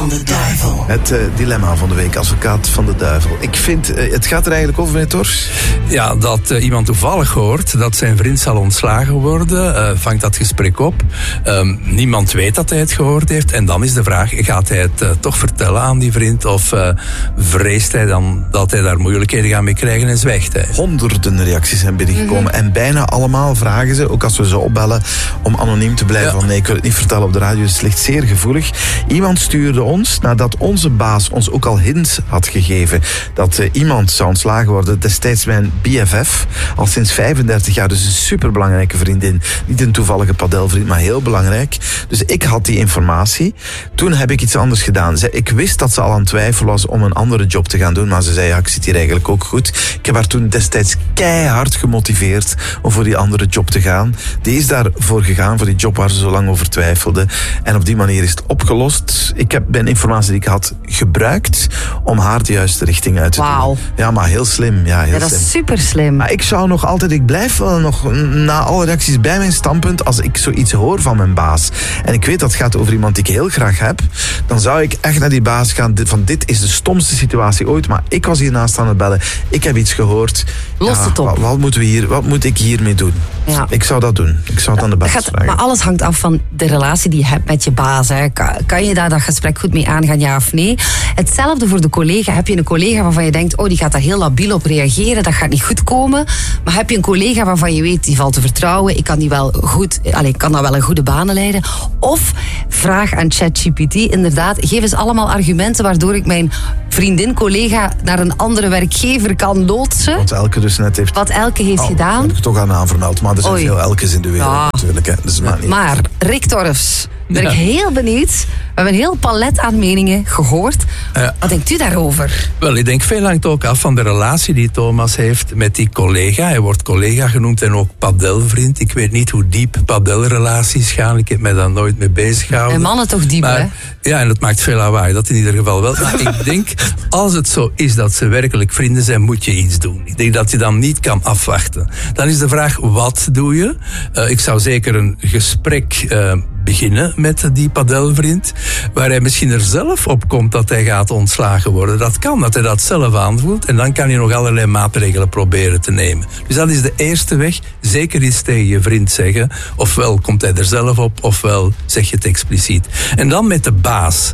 van de duivel. Het dilemma van de week, advocaat van de duivel. Ik vind, het gaat er eigenlijk over, meneer Tors? Ja, dat iemand toevallig hoort dat zijn vriend zal ontslagen worden, vangt dat gesprek op. Niemand weet dat hij het gehoord heeft. En dan is de vraag, gaat hij het toch vertellen aan die vriend? Of vreest hij dan dat hij daar moeilijkheden gaat mee krijgen en zwijgt hij? Honderden reacties zijn binnengekomen. En bijna allemaal vragen ze, ook als we ze opbellen, om anoniem te blijven. Want nee, ik wil het niet vertellen op de radio, het ligt zeer gevoelig. Iemand stuurde ons, nadat onze baas ons ook al hints had gegeven dat iemand zou ontslagen worden, destijds mijn BFF, al sinds 35 jaar, dus een superbelangrijke vriendin. Niet een toevallige padelvriend, maar heel belangrijk. Dus ik had die informatie. Toen heb ik iets anders gedaan. Ik wist dat ze al aan het twijfelen was om een andere job te gaan doen, maar ze zei, ja, ik zit hier eigenlijk ook goed. Ik heb haar toen destijds keihard gemotiveerd om voor die andere job te gaan. Die is daarvoor gegaan, voor die job waar ze zo lang over twijfelde. En op die manier is het opgelost. Ik heb mijn informatie die ik had gebruikt om haar de juiste richting uit te doen. Ja, maar heel slim. Ja, heel dat slim. is super slim. Maar ik zou nog altijd, ik blijf wel nog na alle reacties bij mijn standpunt, als ik zoiets hoor van mijn baas en ik weet dat het gaat over iemand die ik heel graag heb, dan zou ik echt naar die baas gaan van dit is de stomste situatie ooit, maar ik was hiernaast aan het bellen, ik heb iets gehoord. Los het op. Wat moet ik hiermee doen? Ja. Ik zou dat doen. Ik zou het aan de baas vragen. Maar alles hangt af van de relatie die je hebt met je baas. Hè. Kan je daar dat gesprek goed mee aangaan, ja of nee? Hetzelfde voor de collega. Heb je een collega waarvan je denkt, oh, die gaat daar heel labiel op reageren, dat gaat niet goed komen. Maar heb je een collega waarvan je weet, die valt te vertrouwen, ik kan die wel goed, ik kan dat wel in goede banen leiden. Of vraag aan ChatGPT, inderdaad, geef eens allemaal argumenten waardoor ik mijn vriendin, collega naar een andere werkgever kan loodsen. Wat Elke dus net heeft. Wat Elke heeft gedaan. Dat heb ik toch aan aanvermeld, maar er zijn veel Elkes in de wereld natuurlijk. Hè. Dus maar Rick Torfs, ben ik heel benieuwd. We hebben een heel palet aan meningen gehoord. Wat denkt u daarover? Wel, ik denk veel hangt ook af van de relatie die Thomas heeft met die collega. Hij wordt collega genoemd en ook padelvriend. Ik weet niet hoe diep padelrelaties gaan. Ik heb mij daar nooit mee bezig gehouden. En mannen toch diep, hè? Ja, en dat maakt veel lawaai. Dat in ieder geval wel. Maar ik denk, als het zo is dat ze werkelijk vrienden zijn, moet je iets doen. Ik denk dat je dan niet kan afwachten. Dan is de vraag, wat doe je? Ik zou zeker een gesprek beginnen met die padelvriend, waar hij misschien er zelf op komt dat hij gaat ontslagen worden. Dat kan, dat hij dat zelf aanvoelt. En dan kan hij nog allerlei maatregelen proberen te nemen. Dus dat is de eerste weg. Zeker iets tegen je vriend zeggen. Ofwel komt hij er zelf op, ofwel zeg je het expliciet. En dan met de baas.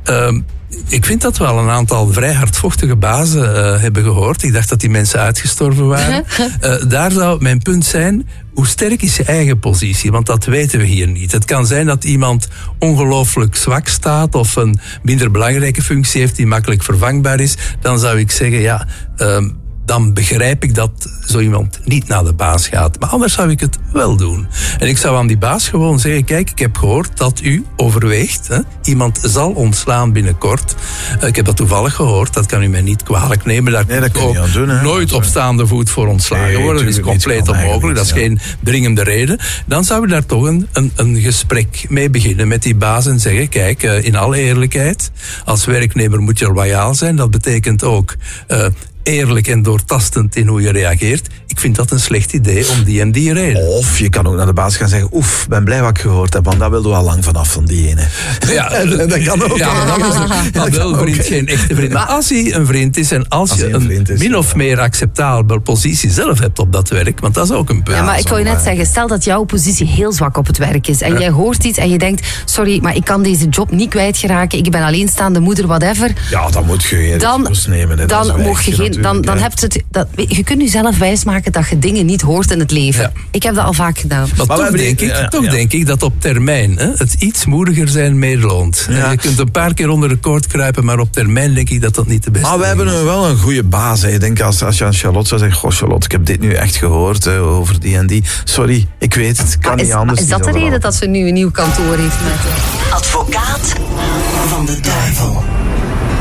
Ik vind dat we al een aantal vrij hardvochtige bazen hebben gehoord. Ik dacht dat die mensen uitgestorven waren. Daar zou mijn punt zijn, hoe sterk is je eigen positie? Want dat weten we hier niet. Het kan zijn dat iemand ongelooflijk zwak staat of een minder belangrijke functie heeft die makkelijk vervangbaar is. Dan zou ik zeggen, dan begrijp ik dat zo iemand niet naar de baas gaat. Maar anders zou ik het wel doen. En ik zou aan die baas gewoon zeggen, kijk, ik heb gehoord dat u overweegt, iemand zal ontslaan binnenkort. Ik heb dat toevallig gehoord, dat kan u mij niet kwalijk nemen. Daar dat kan je aan doen, nooit op staande voet voor ontslagen worden. Dat is compleet onmogelijk, dat is geen dringende reden. Dan zou ik daar toch een gesprek mee beginnen met die baas en zeggen, kijk, in alle eerlijkheid, als werknemer moet je loyaal zijn. Dat betekent ook eerlijk en doortastend in hoe je reageert. Ik vind dat een slecht idee om die en die reden. Of je kan ook naar de baas gaan zeggen, ben blij wat ik gehoord heb, want daar wilden we al lang vanaf van die ene. Ja, dat kan ook. Ja, dat is wel vriend, geen echte vriend. Maar als hij een vriend is en als je een min of meer acceptabele positie zelf hebt op dat werk, want dat is ook een punt. Ja, maar ik wou je net zeggen, stel dat jouw positie heel zwak op het werk is en jij hoort iets en je denkt, sorry, maar ik kan deze job niet kwijtgeraken, ik ben alleenstaande moeder, whatever. Ja, dan moet je geen risico's nemen. Dan mocht je geen... Dan heb je kunt nu zelf wijsmaken dat je dingen niet hoort in het leven. Ja. Ik heb dat al vaak gedaan. Maar toch denk ik dat op termijn het iets moediger zijn meer loont. Ja. Je kunt een paar keer onder de koord kruipen, maar op termijn denk ik dat dat niet de beste is. Maar we hebben wel een goede baas. Hè. Ik denk als je aan Charlotte zou zeggen, goh Charlotte, ik heb dit nu echt gehoord over die en die. Sorry, ik weet het, kan niet anders. Is dat de reden dat ze nu een nieuw kantoor heeft met advocaat van de duivel?